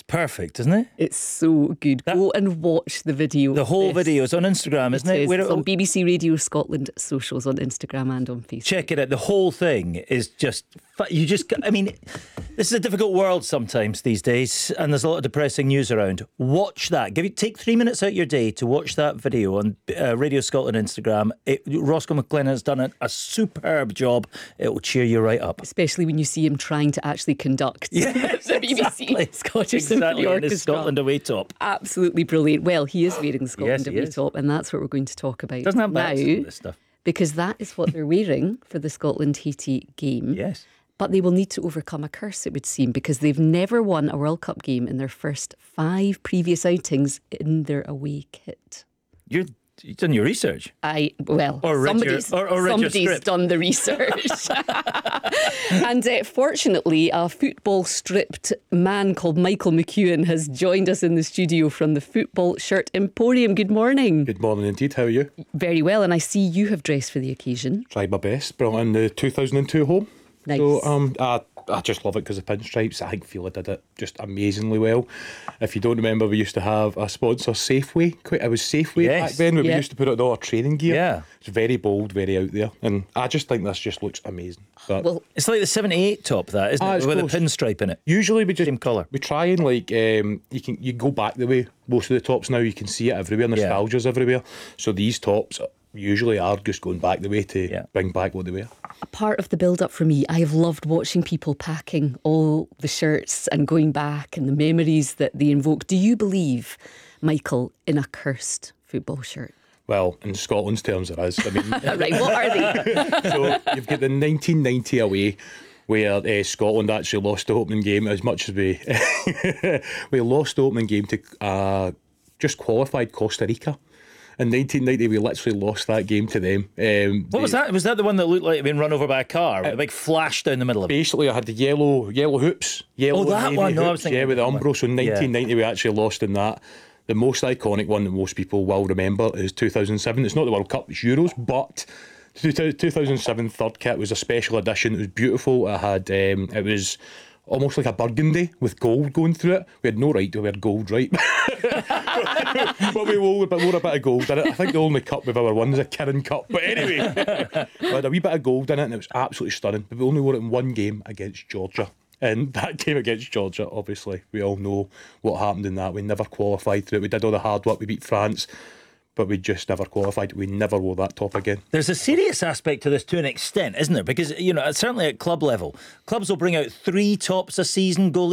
perfect, isn't it? It's so good. Go and watch the video. The whole video is on Instagram, isn't it? It's on BBC Radio Scotland socials on Instagram and on Facebook. Check it out. The whole thing is just... I mean, this is a difficult world sometimes these days, and there's a lot of depressing news around. Watch that. Take 3 minutes out your day to watch that video on Radio Scotland Instagram. Roscoe McLennan has done a superb job. It will cheer you right up. Especially when you see him trying to actually conduct the BBC Scottish Symphony in Orchestra. his Scotland away top. Absolutely brilliant. Well, he is wearing the Scotland away top, and that's what we're going to talk about Doesn't have now, this stuff. because that is what they're wearing for the Scotland-Haiti game. Yes. But they will need to overcome a curse, it would seem, because they've never won a World Cup game in their first 5 previous outings in their away kit. You've done your research. Somebody's done the research. And fortunately, a football-stripped man called Michael McEwen has joined us in the studio from the Football Shirt Emporium. Good morning. Good morning indeed. How are you? Very well, and I see you have dressed for the occasion. Tried my best. Brought in the 2002 home. Nice. So I just love it because of pinstripes. I think Fila did it just amazingly well. If you don't remember, we used to have a sponsor, Safeway. It was Safeway back then, where we used to put it on all our training gear. Yeah. It's very bold, very out there. And I just think this just looks amazing. But It's like the 78 top, that, isn't it? With close. a pinstripe in it. Usually we just... Same colour. We try and you go back the way most of the tops now. You can see it everywhere. Nostalgia's everywhere. So these tops usually are just going back the way to bring back what they wear. A part of the build-up for me, I have loved watching people packing all the shirts and going back and the memories that they invoke. Do you believe, Michael, in a cursed football shirt? Well, in Scotland's terms, there is. I mean, right, what are they? So you've got the 1990 away, where Scotland actually lost the opening game. As much as we lost the opening game to just qualified Costa Rica. In 1990, we literally lost that game to them. What was that? Was that the one that looked like it had been run over by a car with a big flash down the middle of it? Basically, I had the yellow hoops. That one? No, I was thinking with the Umbro. So in 1990, we actually lost in that. The most iconic one that most people will remember is 2007. It's not the World Cup, it's Euros, but 2007 third kit was a special edition. It was beautiful. It had it was almost like a burgundy with gold going through it. We had no right to wear gold, right? But we wore a bit of gold in it. I think the only cup we've ever won is a Kirin Cup. But anyway, we had a wee bit of gold in it and it was absolutely stunning. But we only wore it in one game against Georgia. And that game against Georgia, obviously, we all know what happened in that. We never qualified through it. We did all the hard work. We beat France. But we just never qualified. We never wore that top again. There's a serious aspect to this to an extent, isn't there? Because, certainly at club level, clubs will bring out 3 tops a season, go